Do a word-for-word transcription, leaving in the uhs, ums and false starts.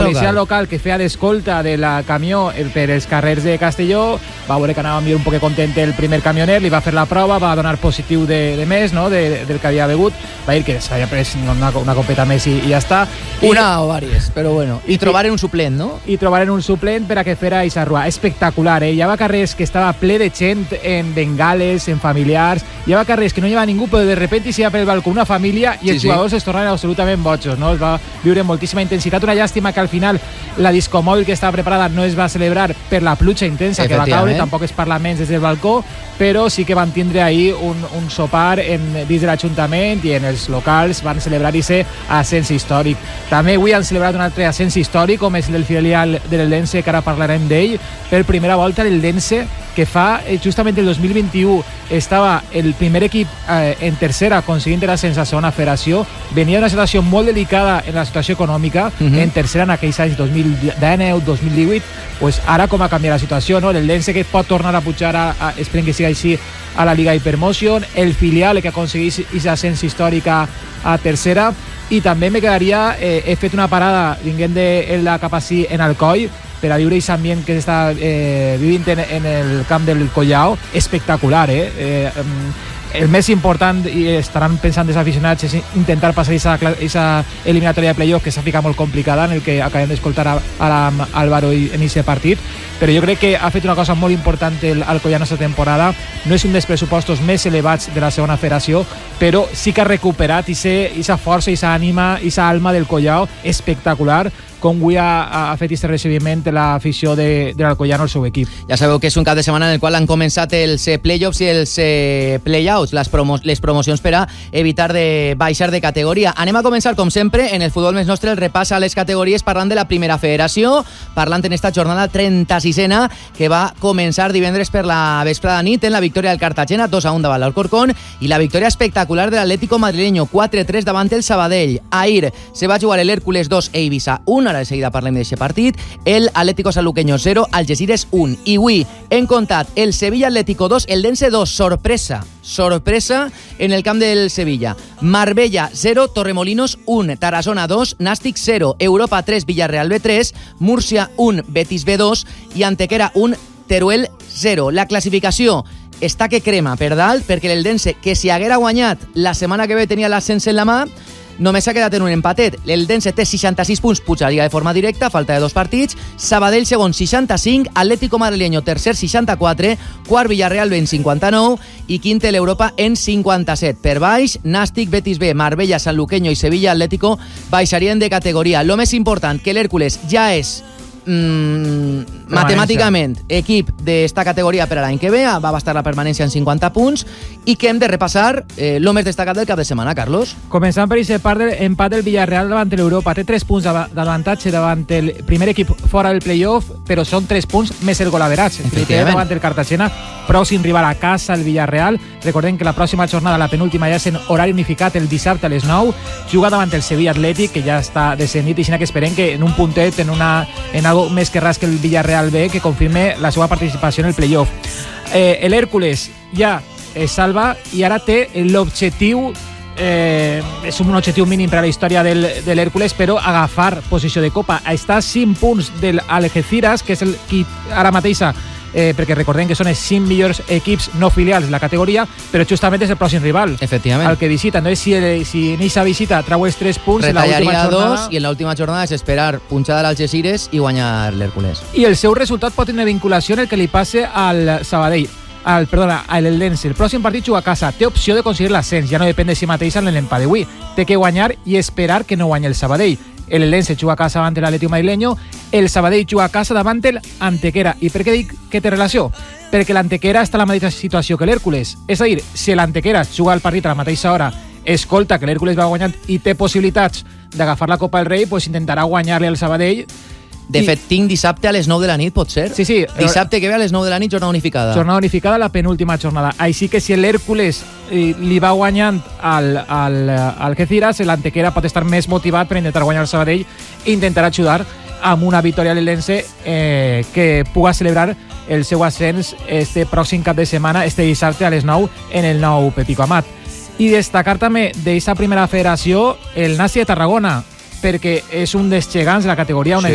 policia local. local que feia d'escolta de la camió per els carrers de Castelló, va veure que anava un poc content el primer camioner, li va fer la prova, va donar positiu de, de més, no? de, del que havia begut, va dir que s'havia pres una, una copeta més i, i ja està. I, una o vàries, però bueno. I trobaren un suplent, no? I trobaren un suplent per a que fera eixa rua. Espectacular, eh? Hi havia carrers que estava ple de gent, en bengales, en familiars, hi havia carrers que no hi havia ningú, però de repente s'hi ha per el balcó una família i els sí, jugadors sí. es tornaven absolutament bojos, no? Es va viure moltíssima intensitat. Una llàstima que al final la discomòbil que estava preparada no es va celebrar per la pluja intensa que va caure, tampoc es parla menys des del balcó, però sí que van tindre ahir un, un sopar en, dins de l'Ajuntament i en els locals van celebrar-hi ascens històric. També avui han celebrat un altre ascens històric, com és el del filial de l'Eldense, que ara parlarem d'ell. Per primera volta l'Eldense, que fa justament el dos mil vint-i-u estava el primer equip eh, en tercera aconseguint l'ascens a segona federació, venia d'una situació molt delicada en la situació econòmica, uh-huh. en tercera en aquells anys dos mil dinou dos mil divuit, pues ara com ha canviat la situació, no? L'Eldense que pot tornar a pujar, a, a, esperem que sigui així, a la Liga Hypermotion, el filial que aconseguís aquest ascens històric a, a tercera, i també me quedaria, eh, he fet una parada vinguent de la cap així en Alcoi, per a viure aquest ambient que s'està eh, vivint en, en el camp del Collao, espectacular, eh? eh el més important, i estaran pensant els aficionats, és intentar passar aquesta eliminatòria de playoff que s'ha ficat molt complicada, en el que acabem d'escoltar a, a Álvaro en aquest partit, però jo crec que ha fet una cosa molt important el Alcoyano aquesta temporada. No és un dels pressupostos més elevats de la segona federació, però sí que ha recuperat aquesta força, aquesta ànima, aquesta alma del Collao espectacular, com avui ha, ha fet aquest recibiment de l'afició de, de l'Alcoyano al seu equip. Ja sabeu que és un cap de setmana en el qual han començat els playoffs i els playouts, les, promo les promocions per a evitar de baixar de categoria. Anem a començar, com sempre, en el futbol més nostre, el repàs a les categories, parlant de la primera federació, parlant en esta jornada trenta-sisena, que va començar divendres per la vesprada nit en la victòria del Cartagena, dos a un davant l'Alcorcón, i la victòria espectacular de l'Atlético madrileño, quatre a tres davant el Sabadell. Ahir se va jugar el Hércules dos e Ibiza un, ara de seguida parlem d'aquest partit, el Atlético Sanluqueño zero, Algeciras un, i avui hem contat el Sevilla Atlético dos, el Dense dos, sorpresa, sorpresa en el camp del Sevilla. Marbella zero, Torremolinos un, Tarazona dos, Nàstic zero, Europa tres, Villarreal B tres, Múrcia un, Betis B dos i Antequera un, Teruel zero. La classificació està que crema per dalt, perquè l'Eldense, que si haguera guanyat la setmana que ve tenia l'ascens en la mà, només s'ha quedat en un empatet. L'Eldense té seixanta-sis punts, pujaria de forma directa, falta de dos partits. Sabadell segon, seixanta-cinc, Atlético madrileño tercer, seixanta-quatre, quart Villarreal B en cinquanta-nou i quinta l'Europa en cinquanta-set. Per baix, Nàstic, Betis B, Marbella, Sanluqueño i Sevilla Atlético baixarien de categoria. Lo més important, que l'Hèrcules ja és Mm, matemàticament equip d'esta categoria per a l'any que ve, va bastar la permanència en cinquanta punts, i que hem de repassar eh, lo més destacat del cap de setmana, Carlos. Començant per aquest part d'empat del Villarreal davant l'Europa, té tres punts d'avantatge davant el primer equip fora del playoff, però són tres punts més el golaveratge. Davant el Cartagena, pròxim rival a casa, el Villarreal. Recordem que la pròxima jornada, la penúltima, ja és en horari unificat el dissabte a les nou, juga davant el Sevilla Atlètic, que ja està descendit, i així que esperem que en un puntet, en una en algo més que ras que el Villarreal B, que confirme la seva participació en el playoff. Eh, L'Hèrcules ja es salva i ara té l'objectiu, eh, és un objectiu mínim per a la història del, de l'Hèrcules, però agafar posició de Copa. Està a cinc punts del Algeciras, que és el qui ara mateixa, eh, perquè recordem que són els cinc millors equips no filials de la categoria, però justament és el pròxim rival, efectivament, el que visita. Entonces, si, si en aquesta visita trau els tres punts, retallaria dos, i en l'última jornada és esperar punxada a l'Algeciras i guanyar l'Hèrcules. I el seu resultat pot tenir vinculació en el que li passe al Sabadell, al, perdona, a l'Eldense. El pròxim partit juga a casa, té opció de aconseguir l'ascens, ja no depèn de si mateix en l'empat d'avui, té que guanyar i esperar que no guanyi el Sabadell. L'Eldense juga a casa davant l'Atlético madrileño, el Sabadell juga a casa davant l'Antequera. I per què dic que té relació? Perquè l'Antequera està en la mateixa situació que l'Hèrcules. És a dir, si l'Antequera juga el partit a la mateixa hora, escolta que l'Hèrcules va guanyant i té possibilitats d'agafar la Copa del Rei, pues intentarà guanyar-li al Sabadell. De fet, tinc dissabte a les nou de la nit, pot ser? Sí, sí. Dissabte que ve a les nou de la nit, jornada unificada. Jornada unificada, la penúltima jornada. Així que si l'Hèrcules li va guanyant al, al, al Algeciras, l'Antequera pot estar més motivat per intentar guanyar el Sabadell i intentar ajudar amb una victòria a l'Eldense eh, que puga celebrar el seu ascens este pròxim cap de setmana, este dissabte a les nou, en el nou Pepico Amat. I destacar també d'aquesta primera federació el Nasi de Tarragona, perquè és un dels gegants de la categoria, un, sí.